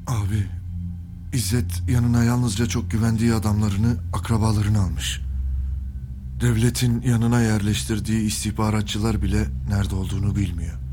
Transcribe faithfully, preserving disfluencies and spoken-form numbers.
Abi, İzzet yanına yalnızca çok güvendiği adamlarını, akrabalarını almış. Devletin yanına yerleştirdiği istihbaratçılar bile nerede olduğunu bilmiyor.